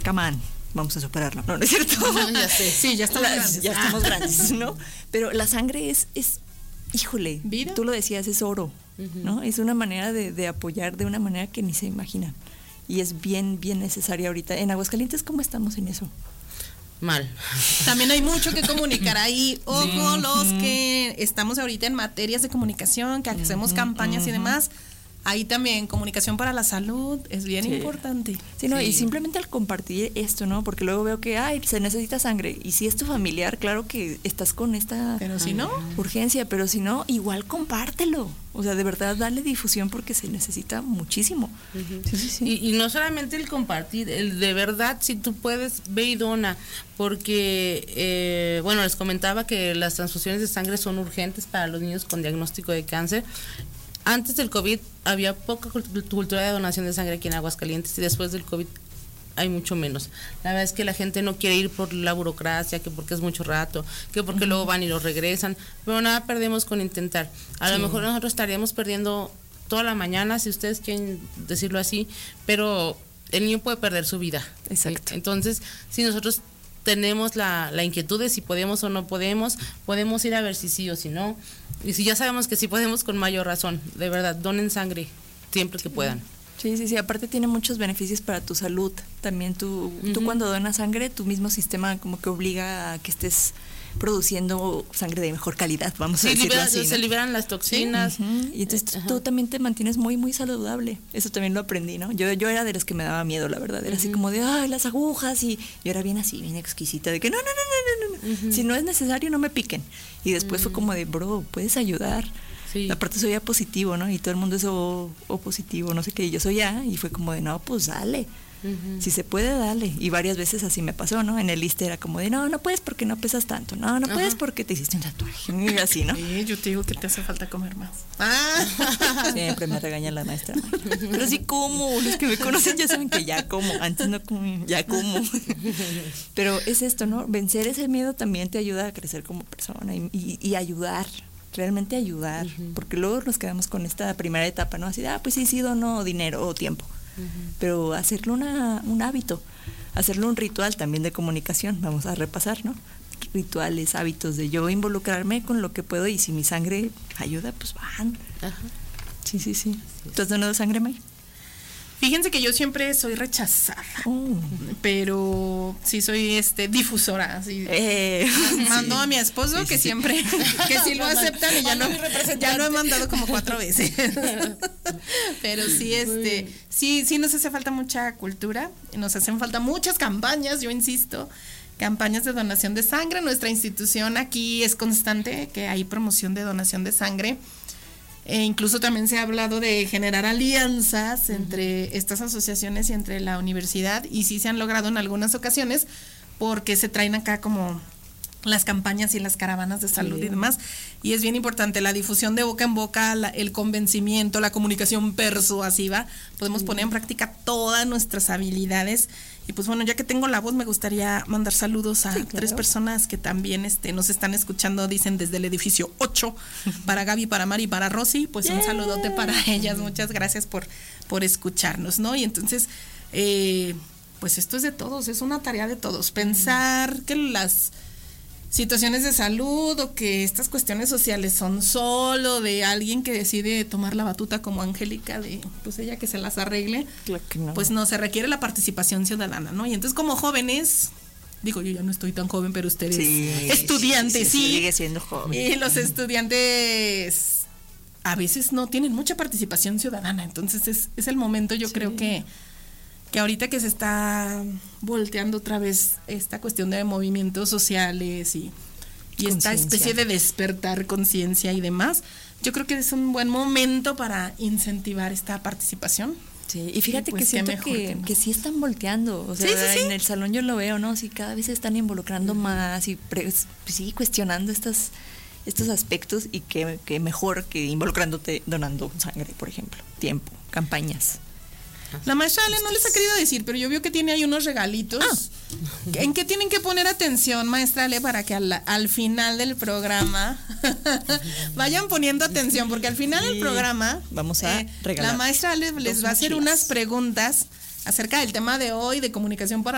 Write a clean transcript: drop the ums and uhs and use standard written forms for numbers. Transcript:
come on, vamos a superarlo. No, no es cierto. Ya sé. Sí, ya estamos grandes. Ya estamos grandes, ¿no? Pero la sangre es híjole, ¿vida? Tú lo decías, es oro, ¿no? Es una manera de apoyar de una manera que ni se imaginan. Y es bien, bien necesaria ahorita. En Aguascalientes, ¿cómo estamos en eso? Mal. También hay mucho que comunicar ahí. Ojo, los que estamos ahorita en materias de comunicación, que hacemos campañas y demás. Ahí también, comunicación para la salud es bien importante. Sí, no, y simplemente al compartir esto, ¿no? Porque luego veo que, se necesita sangre. Y si es tu familiar, claro que estás con esta pero si no, urgencia, pero si no, igual compártelo. O sea, de verdad, dale difusión porque se necesita muchísimo. Y no solamente el compartir, el de verdad, si tú puedes, ve y dona. Porque, les comentaba que las transfusiones de sangre son urgentes para los niños con diagnóstico de cáncer. Antes del COVID había poca cultura de donación de sangre aquí en Aguascalientes y después del COVID hay mucho menos. La verdad es que la gente no quiere ir por la burocracia, que porque es mucho rato, que porque luego van y lo regresan, pero nada perdemos con intentar. A lo mejor nosotros estaríamos perdiendo toda la mañana, si ustedes quieren decirlo así, pero el niño puede perder su vida. Exacto. Entonces, si nosotros tenemos la inquietud de si podemos o no podemos ir a ver si sí o si no. Y si ya sabemos que sí podemos, con mayor razón. De verdad, donen sangre siempre que puedan. Sí, aparte tiene muchos beneficios para tu salud. También tú cuando donas sangre, tu mismo sistema como que obliga a que estés produciendo sangre de mejor calidad, vamos a decirlo así, ¿no? Se liberan las toxinas. Y entonces tú también te mantienes muy, muy saludable. Eso también lo aprendí, ¿no? Yo era de los que me daba miedo, la verdad. Era así como de, las agujas. Y yo era bien así, bien exquisita, de que no. Si no es necesario, no me piquen. Y después fue como de, bro, puedes ayudar. Sí. Aparte soy A positivo, ¿no? Y todo el mundo es O positivo, no sé qué. Y yo soy A, y fue como de, no, pues dale. Si se puede, dale. Y varias veces así me pasó, ¿no? En el liste era como de, no puedes porque no pesas tanto. No puedes porque te hiciste un tatuaje. Y así, ¿no? Sí, yo te digo que te hace falta comer más. Siempre me regaña la maestra. Pero sí como, los que me conocen ya saben que ya como. Antes no comí, ya como. Pero es esto, ¿no? Vencer ese miedo también te ayuda a crecer como persona y ayudar. Realmente ayudar. Porque luego nos quedamos con esta primera etapa, ¿no? Así de, pues sí dono dinero o tiempo. Pero hacerlo un hábito, hacerlo un ritual también de comunicación, vamos a repasar, ¿no? Rituales, hábitos de yo involucrarme con lo que puedo y si mi sangre ayuda, pues van. Sí. ¿Tú has donado sangre, May? Fíjense que yo siempre soy rechazada, pero sí soy difusora, así. Mando a mi esposo que siempre, que sí lo aceptan y ya no he mandado como 4 veces. Pero sí, sí nos hace falta mucha cultura, nos hacen falta muchas campañas, yo insisto, campañas de donación de sangre. Nuestra institución aquí es constante, que hay promoción de donación de sangre. Incluso también se ha hablado de generar alianzas entre estas asociaciones y entre la universidad, y sí se han logrado en algunas ocasiones porque se traen acá como las campañas y las caravanas de salud y demás, y es bien importante la difusión de boca en boca, el convencimiento, la comunicación persuasiva. Podemos poner en práctica todas nuestras habilidades. Y pues bueno, ya que tengo la voz, me gustaría mandar saludos a 3 personas que también nos están escuchando, dicen desde el edificio 8, para Gaby, para Mari y para Rosy, pues un saludote para ellas, muchas gracias por escucharnos, ¿no? Y entonces, pues esto es de todos, es una tarea de todos, pensar que las situaciones de salud o que estas cuestiones sociales son solo de alguien que decide tomar la batuta como Angélica, de pues ella que se las arregle, claro que no. Pues no, se requiere la participación ciudadana, ¿no? Y entonces como jóvenes, digo, yo ya no estoy tan joven, pero ustedes estudiantes, sí, sigue siendo joven. Y los estudiantes a veces no tienen mucha participación ciudadana, entonces es el momento, yo creo que ahorita que se está volteando otra vez esta cuestión de movimientos sociales y esta especie de despertar conciencia y demás, yo creo que es un buen momento para incentivar esta participación. Sí, y fíjate pues que siento que sí están volteando, o sea, en el salón yo lo veo, ¿no? Sí, cada vez se están involucrando más y sí, cuestionando estos aspectos, y que mejor que involucrándote donando sangre, por ejemplo, tiempo, campañas. La maestra Ale no les ha querido decir, pero yo veo que tiene ahí unos regalitos. ¿En qué tienen que poner atención, maestra Ale, para que al final del programa vayan poniendo atención? Porque al final del programa vamos a regalar. La maestra Ale les va a hacer unas preguntas acerca del tema de hoy de comunicación para